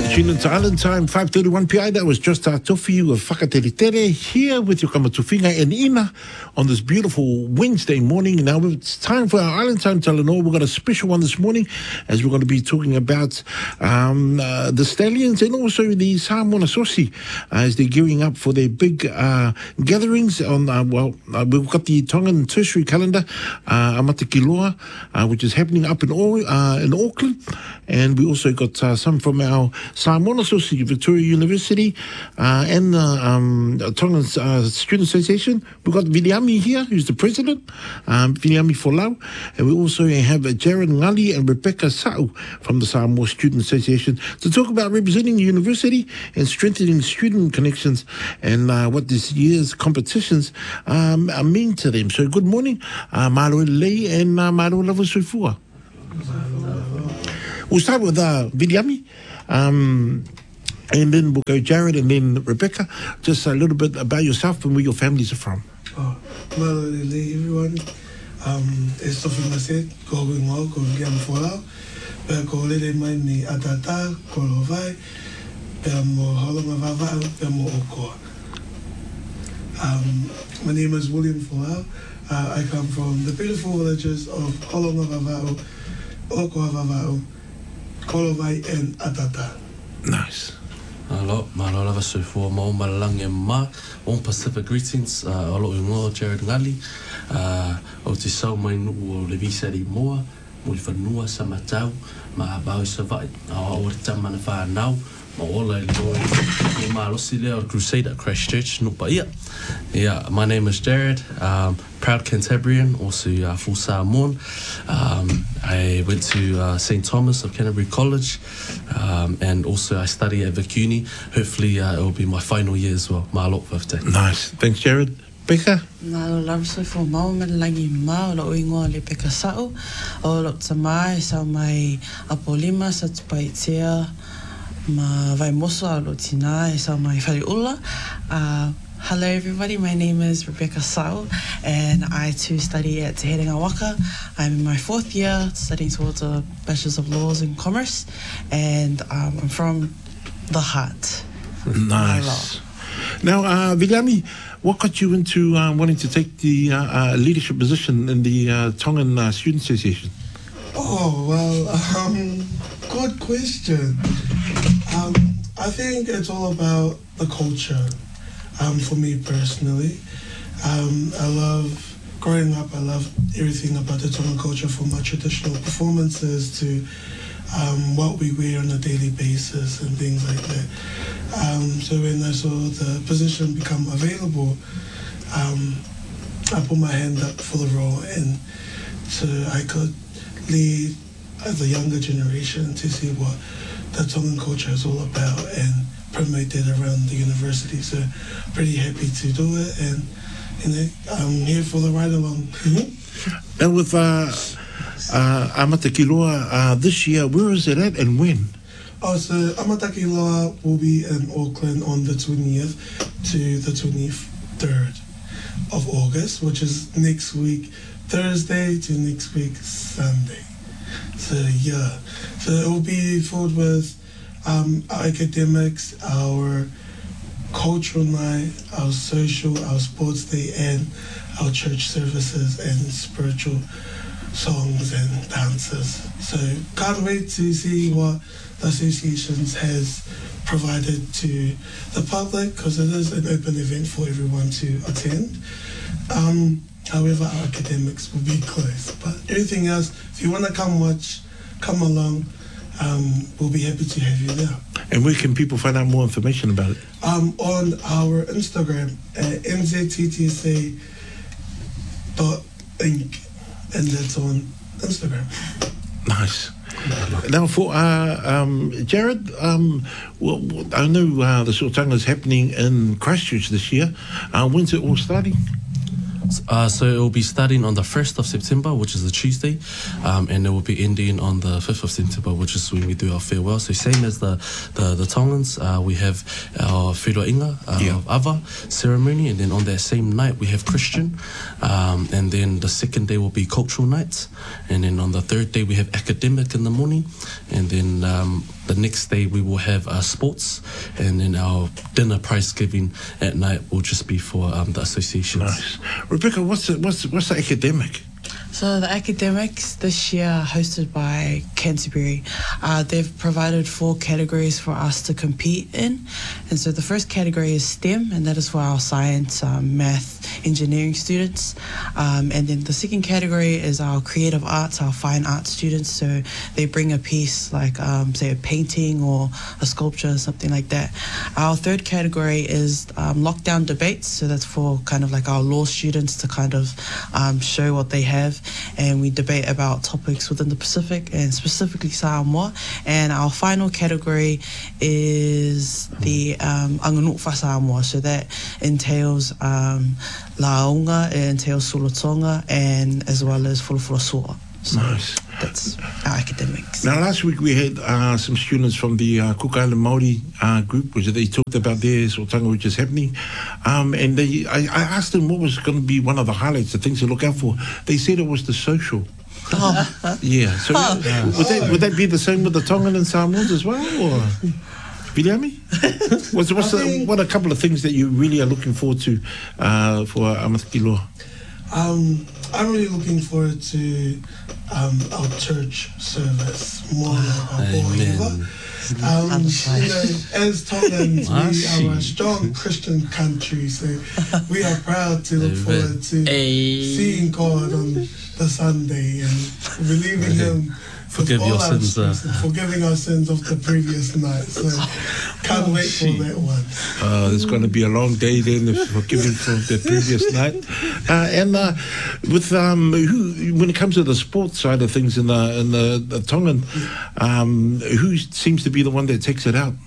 Tune into Island Time, 5:31 p.m. That was just our Tofi with Whakatere here with your Kamatuwhinga and Ina on this beautiful Wednesday morning. Now it's time for our Island Time Talanoa. We've got a special one this morning as we're going to be talking about the Stallions and also the Samoa Sosi as they're gearing up for their big gatherings on, we've got the Tongan tertiary calendar, Amatakiloa, which is happening up in Auckland. And we also got some from our Samoa Sosi, Victoria University, and the Tongan Student Association. We've got Viliami here, who's the president, Viliami Folau. And we also have Jared Ngali and Rebecca Sau from the Samoa Student Association to talk about representing the university and strengthening student connections and what this year's competitions mean to them. So good morning, Maro Lei and Maro Lava Soifua. We'll start with Viliami, and then we'll go Jared and then Rebecca. Just a little bit about yourself and where your families are from. Malolele, everyone. As Sofina said, going well, going to Folau. Ko lele mai ni atata, ko lovai, pe mo holonga vavau, pe mo okoa. My name is William Folau. I come from the beautiful villages of Holonga Vavau, Okoa Vavau, Kolovai and Atata. Nice. Hello, Malolava Soifua, Mo Malalange Ma, on Pacific greetings, Olo Ingo, Jared Ngali, o te sau mai nuu o Levisari Moa, mo I whanua sa matau, ma abau savai, o te tamana whanau, ma ola I loi, o malosi leo Crusade at Christchurch, nupa ia. Yeah, my name is Jared, proud Cantabrian, also full Samoan. I went to St. Thomas of Canterbury College, and also I study at Vic Uni. Hopefully it will be my final year as well. Mahalo birthday. Nice. Thanks, Jared. Becca? Nalo lamso for moment langi ma lo ingo le peka sao o lo tamai sa mai apolima sa tpaitea ma vai moso lo tina sa mai fali ula. Hello everybody, my name is Rebecca Sau and I too study at Te Herenga Waka. I'm in my 4th year studying towards a Bachelor's of Laws in Commerce and I'm from the heart. Nice. Now, Viliami, what got you into wanting to take the leadership position in the Tongan Student Association? Oh, well, good question. I think it's all about the culture. For me personally, I love growing up. I love everything about the Tongan culture, from our traditional performances to what we wear on a daily basis and things like that. So when I saw the position become available, I put my hand up for the role, and so I could lead as a younger generation to see what the Tongan culture is all about and promote it around the university. So pretty happy to do it, and I'm here for the ride along. And with Amatakiloa this year, where is it at and when? So Amatakiloa will be in Auckland on the 20th to the 23rd of August, which is next week Thursday to next week Sunday. So yeah, so it will be filled with our academics, our cultural night, our social, our sports day, and our church services and spiritual songs and dances. So can't wait to see what the associations has provided to the public, because it is an open event for everyone to attend. However, our academics will be closed, but everything else, if you want to come watch, come along. We'll be happy to have you there. And where can people find out more information about it? On our Instagram at mzttsa.inc, and that's on Instagram. Nice. Now for Jared, well, I know the Sortanga is happening in Christchurch this year. When's it all starting? So it will be starting on the 1st of September, which is a Tuesday, and it will be ending on the 5th of September, which is when we do our farewell. So same as the Tongans, we have our Whiro Inga of Ava ceremony, and then on that same night we have Christian, and then the second day will be cultural nights, and then on the third day we have academic in the morning, and then the next day we will have sports, and then our dinner prize giving at night will just be for the associations. Nice. Rebecca, what's the academic? So the academics this year, hosted by Canterbury, they've provided 4 categories for us to compete in. And so the first category is STEM, and that is for our science, math, engineering students. And then the second category is our creative arts, our fine arts students. So they bring a piece like, say, a painting or a sculpture, something like that. Our third category is lockdown debates. So that's for kind of like our law students to kind of show what they have. And we debate about topics within the Pacific and specifically Samoa. And our final category is the Anganu'ufa Samoa. So that entails Laonga, it entails Sulatonga, and as well as Fulafula. So Nice. that's our academics. Now, last week we had some students from the Cook Island Māori group, which they talked about their Sotanga, which is happening. And I asked them what was going to be one of the highlights, the things to look out for. They said it was the social. Yeah. So would that be the same with the Tongan and Samoans as well, or Viliami? What are a couple of things that you really are looking forward to for Amatakiloa? I'm really looking forward to our church service, more like our Amen. As Tongans, we are a strong Christian country, so we are proud to look forward to seeing God on the Sunday and believing Him Forgive your sins, forgiving our sins of the previous night. So can't wait for that one. It's going to be a long day then, if forgiven for the previous night. With when it comes to the sports side of things in the Tongan, who seems to be the one that takes it out?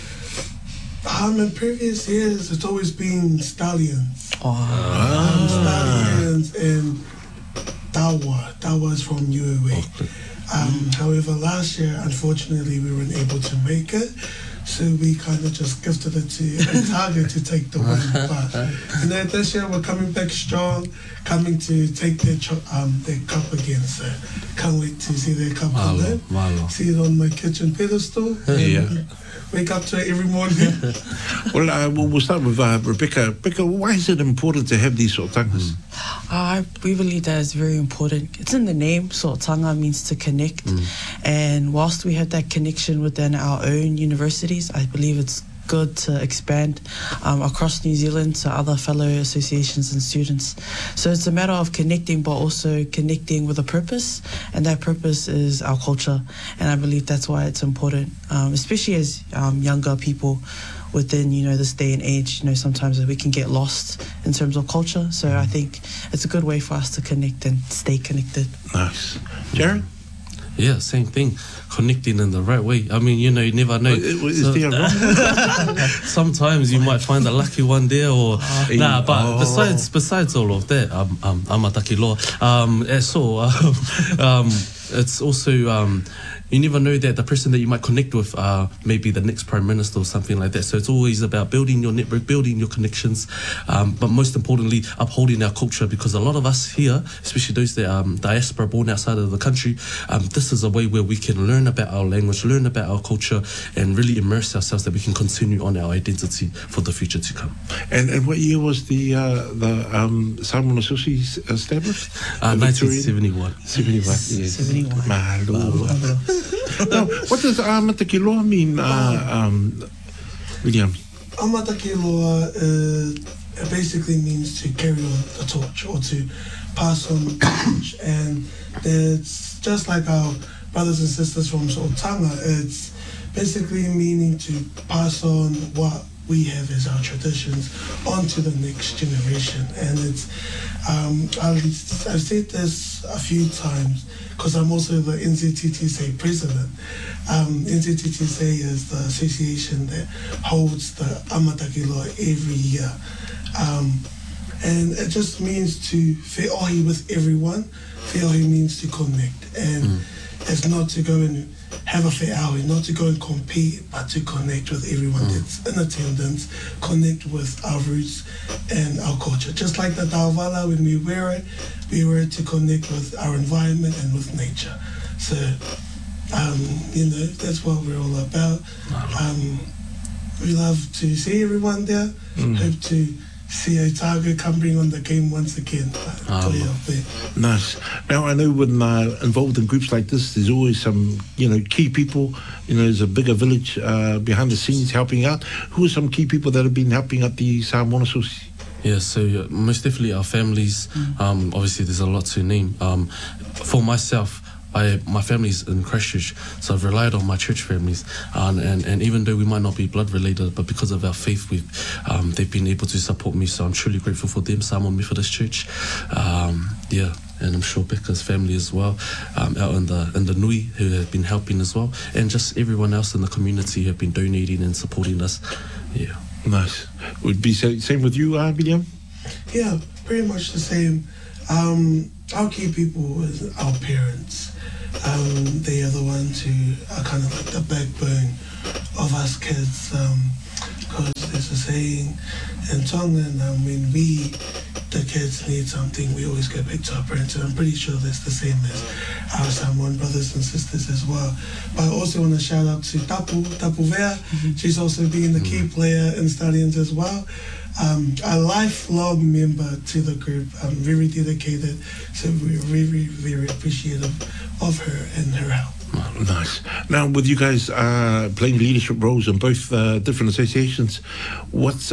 In previous years, it's always been Stallions. Stallions and Tawa. Tawa is from UOA. However, last year, unfortunately, we weren't able to make it. So we kind of just gifted it to Otago to take the win. But this year we're coming back strong, coming to take their cup again. So can't wait to see their cup on there. See it on my kitchen pedestal. Wake up to it every morning. Well, we'll start with Rebecca. Rebecca, why is it important to have these Sotangas? We believe that it's very important. It's in the name. Sotanga means to connect. And whilst we have that connection within our own universities, I believe it's good to expand across New Zealand to other fellow associations and students. So it's a matter of connecting, but also connecting with a purpose, and that purpose is our culture. And I believe that's why it's important, especially as younger people within, this day and age. Sometimes we can get lost in terms of culture. So I think it's a good way for us to connect and stay connected. Nice. Jared? Yeah, same thing. Connecting in the right way. I mean, you never know. Is there wrong? Sometimes you might find a lucky one there, or but besides all of that, Amatakiloa. It's also you never know that the person that you might connect with maybe the next Prime Minister or something like that. So it's always about building your network, building your connections, but most importantly, upholding our culture, because a lot of us here, especially those that are diaspora born outside of the country, this is a way where we can learn about our language, learn about our culture, and really immerse ourselves that we can continue on our identity for the future to come. And what year was the Samoan Association established? 1971. 71, yes. 71. Mahalo. Now, what does Amatakiloa mean, William? Amatakiloa it basically means to carry on the torch, or to pass on the torch. And it's just like our brothers and sisters from Sotanga, it's basically meaning to pass on what we have as our traditions onto the next generation. And it's I've said this a few times because I'm also the NZTTSA president. NZTTSA is the association that holds the Amatakiloa every year. And it just means to fe'ohi with everyone. Fe'ohi means to connect. And it's not to go and have a fe'ahui, not to go and compete, but to connect with everyone that's in attendance, connect with our roots and our culture. Just like the Tauvala, when we wear it to connect with our environment and with nature. So That's what we're all about. We love to see everyone there. Hope to see Otago come bring on the game once again. Nice. Now, I know when involved in groups like this, there's always some, key people. There's a bigger village behind the scenes helping out. Who are some key people that have been helping out the Samoan Association? Yeah, so most definitely our families. Obviously, there's a lot to name. For myself, my family's in Christchurch, so I've relied on my church families, and even though we might not be blood related, but because of our faith, they've been able to support me. So I'm truly grateful for them, Samoan Methodist Church, and I'm sure Becca's family as well, out in the Nui, who have been helping as well, and just everyone else in the community who have been donating and supporting us. Yeah, nice. Would be same with you, William? Yeah, pretty much the same. Our key people is our parents. They are the ones who are kind of like the backbone of us kids. Because there's a saying in Tongan, when we, the kids, need something, we always go back to our parents. And I'm pretty sure that's the same as our Samoan brothers and sisters as well. But I also want to shout out to Tapu Vea. She's also been the key player in Stallions as well. A lifelong member to the group, very dedicated, so we're very, very appreciative of her and her help. Nice. Now, with you guys playing leadership roles in both different associations, what's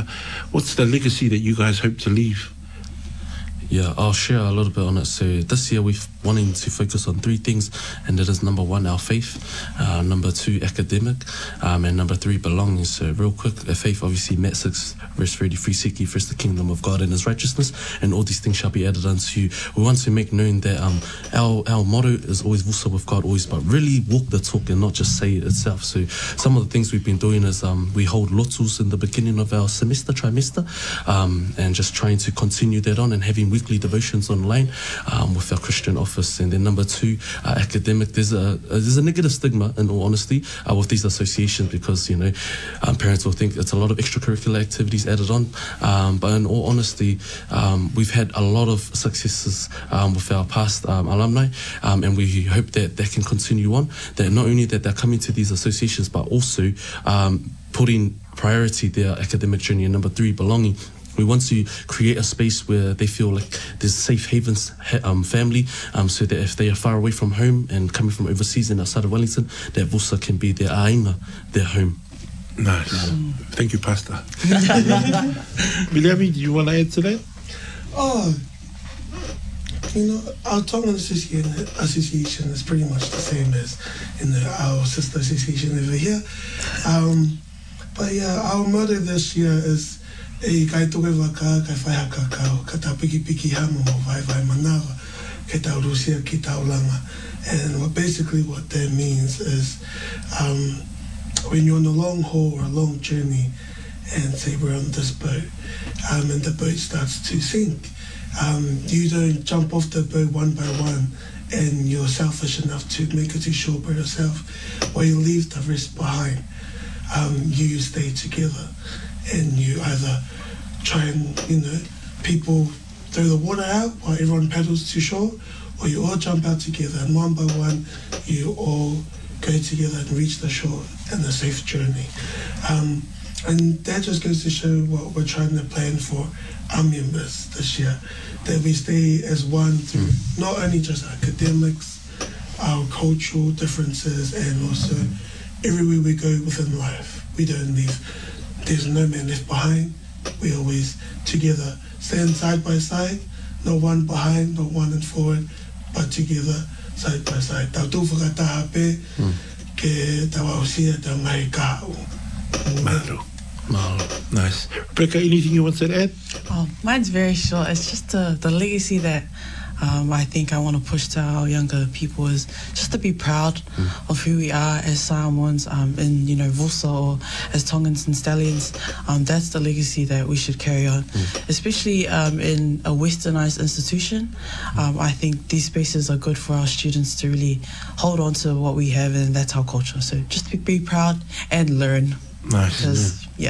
the legacy that you guys hope to leave? Yeah, I'll share a little bit on it. So this year we're wanting to focus on 3 things, and that is number 1, our faith, number 2, academic, and number 3, belonging. So real quick, faith, obviously, Matthew 6, verse 33, seek ye first the kingdom of God and his righteousness, and all these things shall be added unto you. We want to make known that our motto is always Vusa with God always, but really walk the talk and not just say it itself. So some of the things we've been doing is we hold lotus in the beginning of our trimester, and just trying to continue that on and having weekly devotions online with our Christian office. And then number 2, academic. There's a negative stigma, in all honesty, with these associations, because parents will think it's a lot of extracurricular activities added on, but in all honesty, we've had a lot of successes with our past alumni, and we hope that can continue on, that not only that they're coming to these associations, but also putting priority their academic journey. And number 3, belonging. We want to create a space where they feel like there's safe havens family, so that if they are far away from home and coming from overseas and outside of Wellington, that Vusa can be their aina, their home. Nice. Thank you, Pastor. Williami, do you want to add to that? Our Tongan association is pretty much the same as our sister association over here. But yeah, our motto this year is e kai toke waka, kai whai haka kau, ka tā piki piki hama mo vai manawa, ke tau rusia ki tau langa. And what that means is when you're on a long haul or a long journey, and say we're on this boat, and the boat starts to sink, you don't jump off the boat one by one and you're selfish enough to make it to shore by yourself, or you leave the rest behind. You stay together, and you either try and, people throw the water out while everyone paddles to shore, or you all jump out together, and one by one, you all go together and reach the shore in a safe journey. And that just goes to show what we're trying to plan for our members this year, that we stay as one through not only just academics, our cultural differences, and also everywhere we go within life. We don't leave. There's no man left behind. We always together stand side by side, not one behind, not one in forward, but together side by side. Tau tū whakataha pē, ke tau ausia tau mai kāu. Nice. Rebecca, anything you want to add? Mine's very short. It's just the legacy that I think I want to push to our younger people is just to be proud of who we are as Samoans in Vusa, or as Tongans and Stallions. That's the legacy that we should carry on, especially in a westernized institution. I think these spaces are good for our students to really hold on to what we have, and that's our culture. So just be proud and learn. Nice. Because,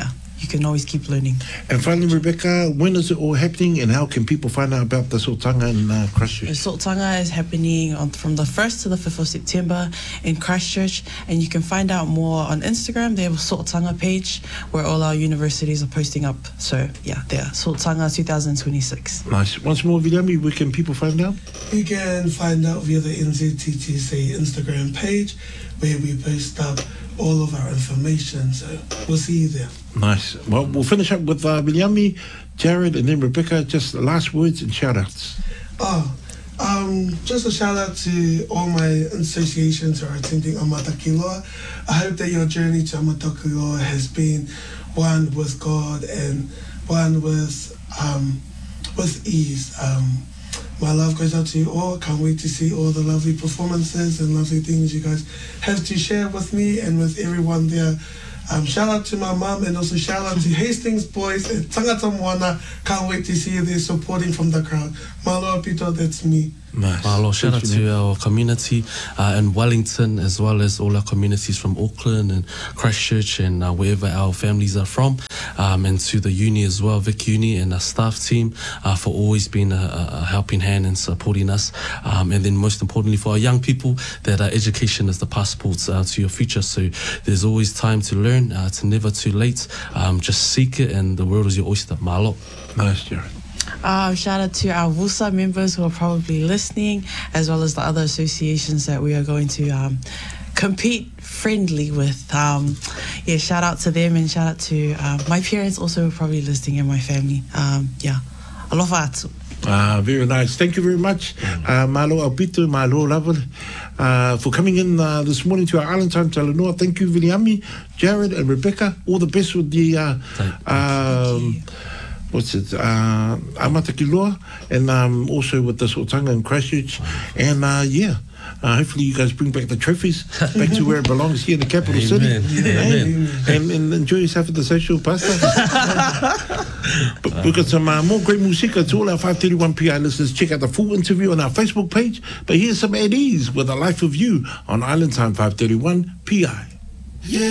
you can always keep learning. And finally, Rebecca, when is it all happening and how can people find out about the Sultanga in Christchurch? The Sultanga is happening from the 1st to the 5th of September in Christchurch, and you can find out more on Instagram. They have a Sultanga page where all our universities are posting up. So yeah, there, Sultanga 2026. Nice. Once more, Viliami, where can people find out? You can find out via the NZTTC Instagram page where we post up all of our information. So we'll see you there. Nice. Well, we'll finish up with Viliami, Jared, and then Rebecca. Just last words and shout-outs. Just a shout out to all my associations who are attending Amataki Loa. I hope that your journey to Amataki Loa has been one with God and one with ease. My love goes out to you all. Can't wait to see all the lovely performances and lovely things you guys have to share with me and with everyone there. Shout out to my mum and also shout out to Hastings Boys and Tangata Moana. Can't wait to see you there supporting from the crowd. Malo Pito, that's me. Nice. Malo, shout out to our community in Wellington, as well as all our communities from Auckland and Christchurch and wherever our families are from, and to the uni as well, Vic Uni and our staff team for always being a helping hand and supporting us, and then most importantly for our young people, that education is the passport to your future. So there's always time to learn. It's never too late. Just seek it, and the world is your oyster. Malo. Nice, Jared. Shout out to our WUSA members who are probably listening, as well as the other associations that we are going to compete friendly with. Shout out to them, and shout out to my parents also probably listening, and my family. Alofa atu. Very nice. Thank you very much, Malo Alpito, Malo Laval, for coming in this morning to our Island Time Talanoa. Thank you, Viliami, Jared, and Rebecca. All the best with the Amataki Loa, and also with the Sultanga in Christchurch. And hopefully you guys bring back the trophies back to where it belongs, here in the capital city. Amen. And enjoy yourself at the social pasta. But we've got some more great music to all our 531 PI listeners. Check out the full interview on our Facebook page. But here's some Eddie's with A Life of You on Island Time 531 PI.